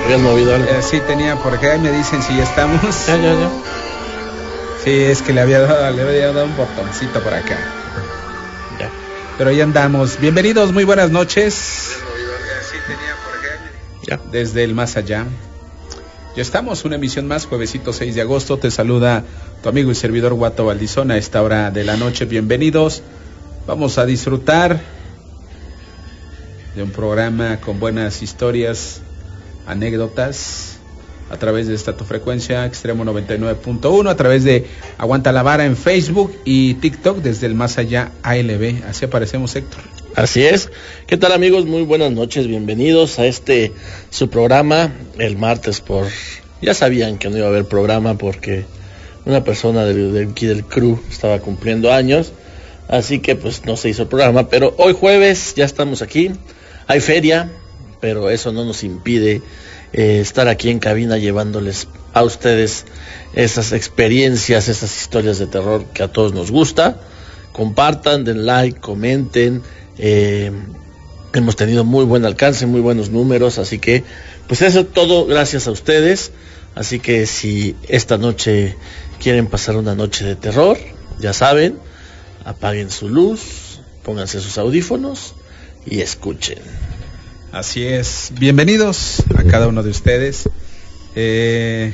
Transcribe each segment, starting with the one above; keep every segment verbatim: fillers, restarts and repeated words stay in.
¿Habías movido algo? Eh, sí, tenía, porque ahí me dicen si ya estamos. Ya, ya, ya. Sí, es que le había dado, le había dado un botoncito por acá. Ya. Pero ya andamos. Bienvenidos, muy buenas noches. Sí, tenía, porque... Ya. Desde el más allá. Ya estamos, una emisión más, juevesito seis de agosto. Te saluda tu amigo y servidor Guato Valdizón a esta hora de la noche. Bienvenidos. Vamos a disfrutar de un programa con buenas historias, anécdotas, a través de esta tu frecuencia, Extremo noventa y nueve punto uno, a través de Aguanta la Vara en Facebook y TikTok, desde el más allá A L B. Así aparecemos, Héctor. Así es. ¿Qué tal, amigos? Muy buenas noches, bienvenidos a este su programa el martes por... Ya sabían que no iba a haber programa porque una persona del, del, aquí del crew estaba cumpliendo años, así que pues no se hizo el programa, pero hoy jueves ya estamos aquí, hay feria, pero eso no nos impide eh, estar aquí en cabina llevándoles a ustedes esas experiencias, esas historias de terror que a todos nos gusta. Compartan, den like, comenten. Eh, hemos tenido muy buen alcance, muy buenos números, así que pues eso todo gracias a ustedes. Así que si esta noche quieren pasar una noche de terror, ya saben, apaguen su luz, pónganse sus audífonos y escuchen. Así es, bienvenidos a cada uno de ustedes. Eh,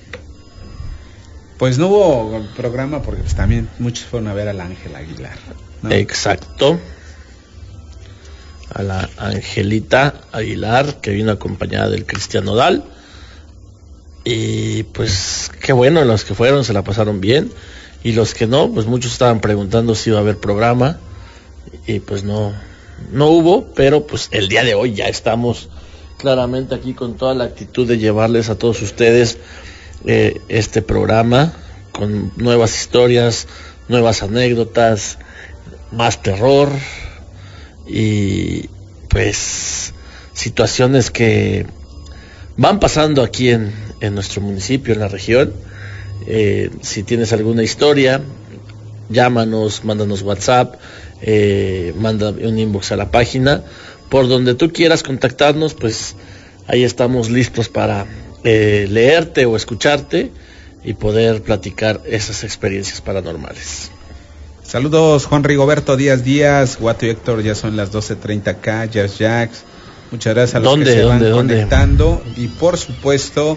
pues no hubo programa porque pues también muchos fueron a ver al Ángel Aguilar, ¿no? Exacto. A la Angelita Aguilar, que vino acompañada del Cristian Nodal. Y pues qué bueno, los que fueron se la pasaron bien, y los que no, pues muchos estaban preguntando si iba a haber programa, y pues no, no hubo, pero pues el día de hoy ya estamos claramente aquí con toda la actitud de llevarles a todos ustedes eh, este programa, con nuevas historias, nuevas anécdotas, más terror, y pues situaciones que van pasando aquí en, en nuestro municipio, en la región. Eh, si tienes alguna historia, llámanos, mándanos WhatsApp, eh, manda un inbox a la página, por donde tú quieras contactarnos, pues ahí estamos listos para eh, leerte o escucharte y poder platicar esas experiencias paranormales. Saludos, Juan Rigoberto Díaz Díaz, Guato y Héctor, ya son las doce treinta acá, Jazz Jacks. Muchas gracias a los ¿Dónde, que se dónde, van dónde? conectando, y por supuesto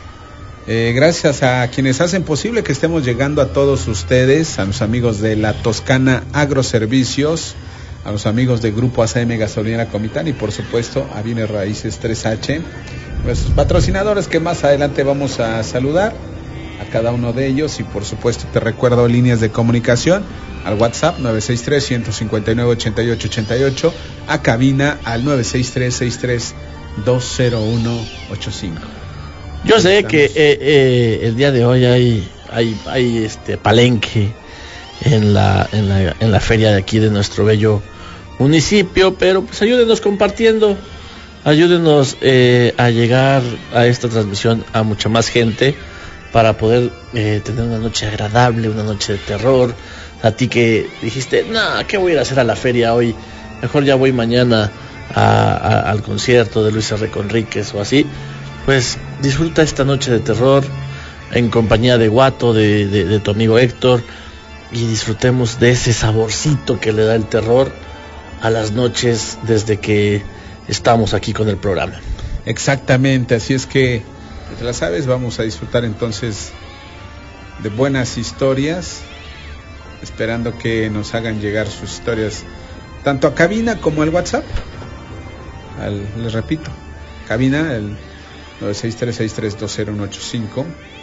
eh, gracias a quienes hacen posible que estemos llegando a todos ustedes, a los amigos de la Toscana Agroservicios, a los amigos de Grupo A C M Gasolinera Comitán, y por supuesto a Bienes Raíces tres H, nuestros patrocinadores que más adelante vamos a saludar a cada uno de ellos. Y por supuesto te recuerdo líneas de comunicación al WhatsApp nueve seis tres, uno cinco nueve, ocho ocho ocho ocho, a cabina al nueve seis tres, seis tres dos cero uno ocho cinco. Yo sé que eh, eh, el día de hoy hay hay hay este palenque en la en la en la feria de aquí de nuestro bello municipio, pero pues ayúdenos compartiendo, ayúdenos eh, a llegar a esta transmisión a mucha más gente para poder eh, tener una noche agradable, una noche de terror. A ti que dijiste, no, ¿qué voy a ir a hacer a la feria hoy? Mejor ya voy mañana a, a, al concierto de Luis R. Conríquez o así. Pues disfruta esta noche de terror en compañía de Guato, de, de, de tu amigo Héctor, y disfrutemos de ese saborcito que le da el terror a las noches desde que estamos aquí con el programa. Exactamente, así es que, pues la sabes, vamos a disfrutar entonces de buenas historias, esperando que nos hagan llegar sus historias tanto a cabina como al WhatsApp. Al, les repito, cabina el nueve seis tres, seis tres dos cero uno ocho cinco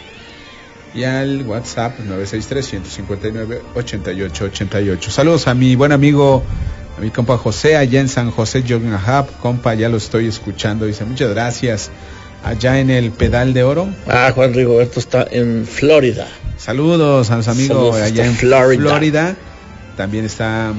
y al WhatsApp nueve seis tres, uno cinco nueve, ocho ocho ocho ocho. Saludos a mi buen amigo, a mi compa José allá en San José Yogahap. Compa, ya lo estoy escuchando, dice muchas gracias, allá en el Pedal de Oro. Ah, Juan Rigoberto está en Florida. Saludos a los amigos Saludos allá en Florida. Florida. También está